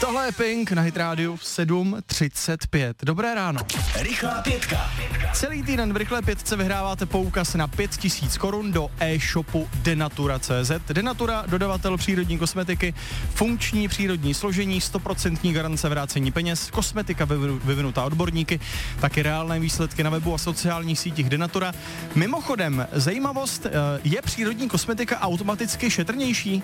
Tohle je Pink na Hit Radio 7:35. Dobré ráno. Rychlá pětka. Celý týden v Rychlé pětce vyhráváte poukaz na 5000 korun do e-shopu Denatura.cz. Denatura, dodavatel přírodní kosmetiky, funkční přírodní složení, 100% garance vrácení peněz, kosmetika vyvinutá odborníky, taky reálné výsledky na webu a sociálních sítích Denatura. Mimochodem, zajímavost, je přírodní kosmetika automaticky šetrnější?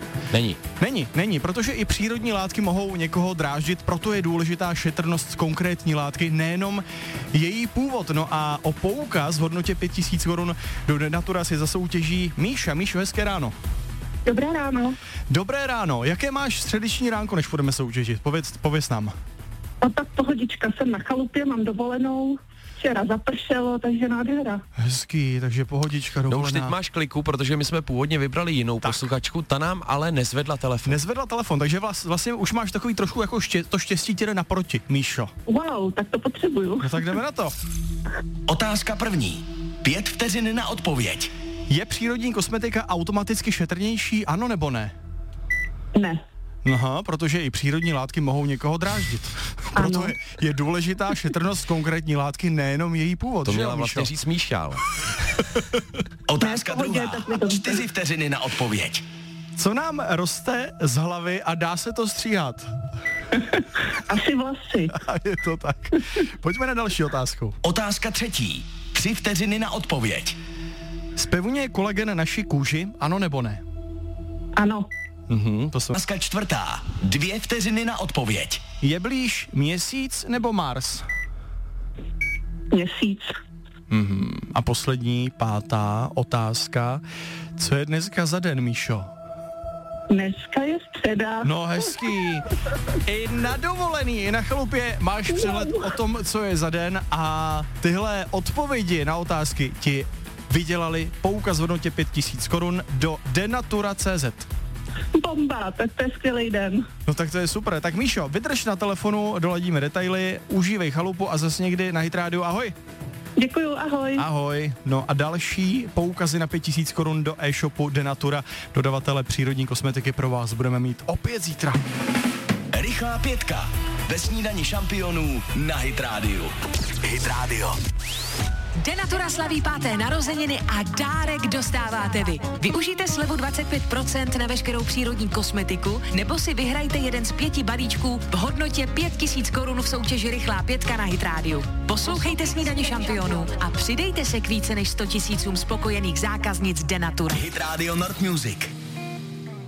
Není, protože i přírodní látky mohou někoho dráždit, proto je důležitá šetrnost konkrétní látky, nejenom její původ. No a o poukaz v hodnotě 5000 korun do Denatura si zasoutěží Míša. Míšo, hezké ráno. Dobré ráno. Dobré ráno. Jaké máš středeční ránko, než budeme soutěžit? Pověz nám. No tak pohodička, jsem na chalupě, mám dovolenou. Včera zapršelo, takže nádhera. Hezký, takže pohodička, dovolená. No už teď máš kliku, protože my jsme původně vybrali jinou posluchačku, ta nám ale nezvedla telefon. Takže vlastně už máš takový trošku jako to štěstí tě jde naproti, Míšo. Wow, tak to potřebuju. No tak jdeme na to. Otázka první. 5 vteřin na odpověď. Je přírodní kosmetika automaticky šetrnější, ano nebo ne? Ne. Aha, protože i přírodní látky mohou někoho dráždit. Proto je důležitá šetrnost konkrétní látky, nejenom její původ. To měla vlastně říct Míša, ale. Otázka druhá. 4 vteřiny na odpověď. Co nám roste z hlavy a dá se to stříhat? Asi vlasy. A je to tak. Pojďme na další otázku. Otázka třetí. 3 vteřiny na odpověď. Zpevňuje kolagen naši kůži, ano nebo ne? Ano. Otázka čtvrtá. 2 vteřiny na odpověď. Je blíž Měsíc nebo Mars? Měsíc. A poslední, 5. otázka. Co je dneska za den, Míšo? Dneska je středa. No hezký. I na dovolený, i na chalupě máš přehled o tom, co je za den a tyhle odpovědi na otázky ti vydělali poukaz v hodnotě 5000 korun do Denatura.cz. Bomba, tak to je skvělý den. No tak to je super. Tak Míšo, vydrž na telefonu, doladíme detaily, užívej chalupu a zase někdy na Hit Radio. Ahoj. Děkuju, ahoj. Ahoj. No a další poukazy na 5000 korun do e-shopu Denatura, dodavatele přírodní kosmetiky pro vás budeme mít opět zítra. Rychlá pětka. Ve snídani šampionů na Hit Radio. Hit Radio. Denatura slaví 5. narozeniny a dárek dostáváte vy. Využijte slevu 25% na veškerou přírodní kosmetiku nebo si vyhrajte jeden z 5 balíčků v hodnotě 5000 korun v soutěži Rychlá pětka na Hit Radio. Poslouchejte snídani šampionů a přidejte se k více než 100 000 spokojených zákaznic Denatura. Hit Radio North Music.